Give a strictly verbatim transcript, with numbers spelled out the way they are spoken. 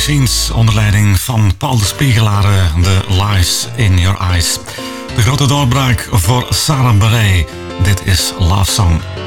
Machines onder leiding van Paul de Spiegelaar, The Lies in Your Eyes. De grote doorbraak voor Sarah Bareilles. Dit is Love Song.